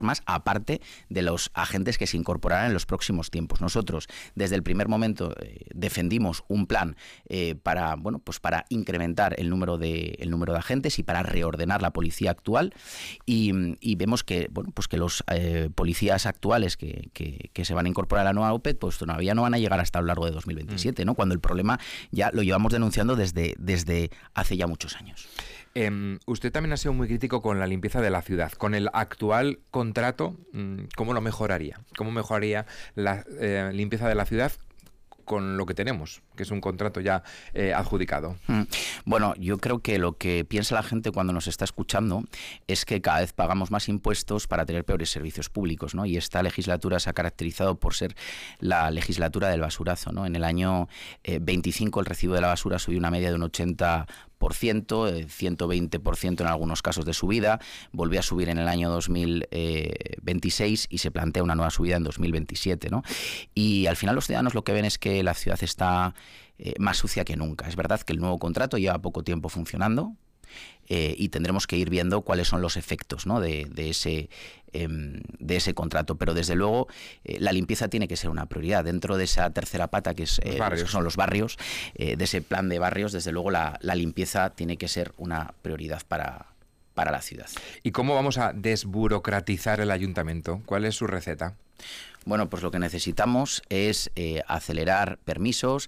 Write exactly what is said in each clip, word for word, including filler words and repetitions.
más, aparte de los agentes que se incorporarán en los próximos tiempos. Nosotros, desde el primer momento, eh, defendimos un plan eh, para, bueno, pues para incrementar el número de, el número de agentes y para reordenar la policía actual, y, y vemos que, bueno, pues que los eh, policías actuales que, que, que se van a incorporar a la nueva O P E, pues todavía no van a llegar hasta a lo largo de dos mil veintisiete, ¿no? Cuando el problema ya lo llevamos denunciando desde, desde hace ya muchos años. Eh, usted también ha sido muy crítico con la limpieza de la ciudad. Con el actual contrato, ¿cómo lo mejoraría? ¿Cómo mejoraría la eh, limpieza de la ciudad con lo que tenemos, que es un contrato ya eh, adjudicado? Bueno, yo creo que lo que piensa la gente cuando nos está escuchando es que cada vez pagamos más impuestos para tener peores servicios públicos, ¿no? Y esta legislatura se ha caracterizado por ser la legislatura del basurazo, ¿no? En el año eh, veinticinco el recibo de la basura subió una media de un ochenta por ciento, ciento veinte por ciento en algunos casos de subida, volvió a subir en el año dos mil veintiséis y se plantea una nueva subida en dos mil veintisiete, ¿no? Y al final los ciudadanos lo que ven es que la ciudad está eh, más sucia que nunca. Es verdad que el nuevo contrato lleva poco tiempo funcionando, Eh, y tendremos que ir viendo cuáles son los efectos, ¿no? de, de, ese, eh, de ese contrato, pero desde luego eh, la limpieza tiene que ser una prioridad dentro de esa tercera pata que, es, eh, que son los barrios, eh, de ese plan de barrios. Desde luego la, la limpieza tiene que ser una prioridad para, para la ciudad. ¿Y cómo vamos a desburocratizar el ayuntamiento? ¿Cuál es su receta? Bueno, pues lo que necesitamos es eh, acelerar permisos,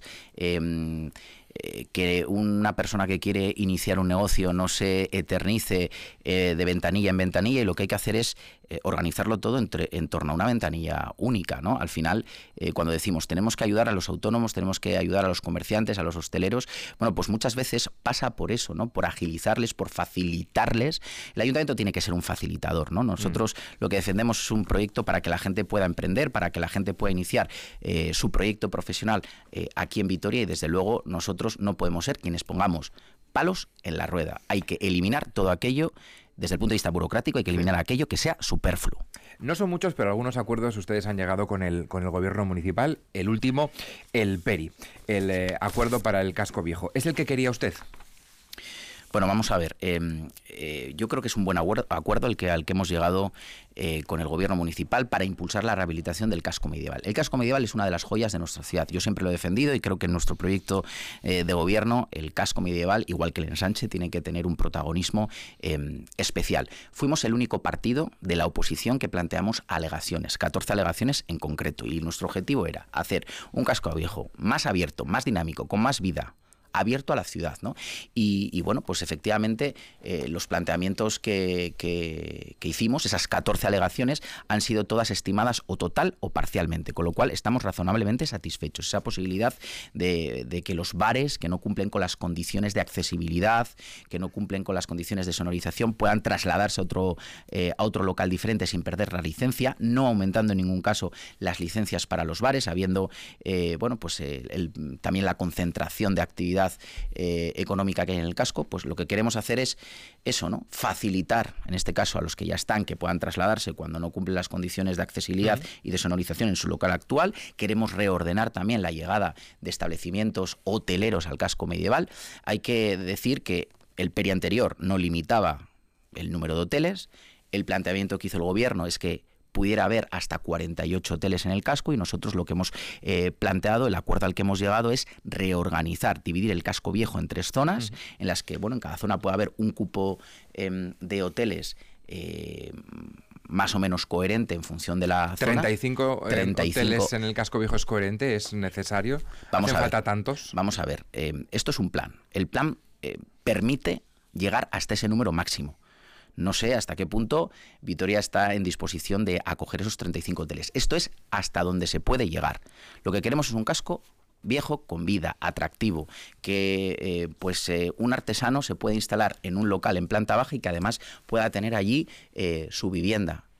eh, eh, que una persona que quiere iniciar un negocio no se eternice eh, de ventanilla en ventanilla, y lo que hay que hacer es eh, organizarlo todo entre, en torno a una ventanilla única, ¿no? Al final, eh, cuando decimos tenemos que ayudar a los autónomos, tenemos que ayudar a los comerciantes, a los hosteleros, bueno, pues muchas veces pasa por eso, ¿no? Por agilizarles, por facilitarles. El ayuntamiento tiene que ser un facilitador, ¿no? Nosotros mm. lo que defendemos es un proyecto para que la gente pueda emprender, para que la gente pueda iniciar eh, su proyecto profesional eh, aquí en Vitoria, y desde luego nosotros no podemos ser quienes pongamos palos en la rueda. Hay que eliminar todo aquello, desde el punto de vista burocrático, hay que eliminar aquello que sea superfluo. No son muchos, pero algunos acuerdos ustedes han llegado con el, con el gobierno municipal. El último, el PERI, el eh, acuerdo para el casco viejo. ¿Es el que quería usted? Bueno, vamos a ver, eh, eh, yo creo que es un buen acuerdo el que, al que hemos llegado eh, con el gobierno municipal para impulsar la rehabilitación del casco medieval. El casco medieval es una de las joyas de nuestra ciudad. Yo siempre lo he defendido y creo que en nuestro proyecto eh, de gobierno el casco medieval, igual que el ensanche, tiene que tener un protagonismo eh, especial. Fuimos el único partido de la oposición que planteamos alegaciones, catorce alegaciones en concreto, y nuestro objetivo era hacer un casco viejo más abierto, más dinámico, con más vida, abierto a la ciudad, ¿no? Y, y bueno, pues efectivamente eh, los planteamientos que, que, que hicimos, esas catorce alegaciones, han sido todas estimadas o total o parcialmente, con lo cual estamos razonablemente satisfechos. Esa posibilidad de, de que los bares que no cumplen con las condiciones de accesibilidad, que no cumplen con las condiciones de sonorización, puedan trasladarse a otro, eh, a otro local diferente sin perder la licencia, no aumentando en ningún caso las licencias para los bares, habiendo eh, bueno, pues el, el, también la concentración de actividad Eh, económica que hay en el casco. Pues lo que queremos hacer es eso, ¿no? Facilitar, en este caso, a los que ya están, que puedan trasladarse cuando no cumplen las condiciones de accesibilidad uh-huh. y de sonorización en su local actual. Queremos reordenar también la llegada de establecimientos hoteleros al casco medieval. Hay que decir que el PERI anterior no limitaba el número de hoteles. El planteamiento que hizo el gobierno es que pudiera haber hasta cuarenta y ocho hoteles en el casco, y nosotros lo que hemos eh, planteado, el acuerdo al que hemos llegado, es reorganizar, dividir el casco viejo en tres zonas, uh-huh. en las que, bueno, en cada zona puede haber un cupo eh, de hoteles eh, más o menos coherente en función de la zona. treinta y cinco, treinta y cinco hoteles en el casco viejo es coherente, es necesario. Vamos ¿Hacen a falta ver, tantos? Vamos a ver, eh, esto es un plan. El plan eh, permite llegar hasta ese número máximo. No sé hasta qué punto Vitoria está en disposición de acoger esos treinta y cinco hoteles. Esto es hasta donde se puede llegar. Lo que queremos es un casco viejo con vida, atractivo, que eh, pues eh, un artesano se puede instalar en un local en planta baja y que además pueda tener allí eh, su vivienda.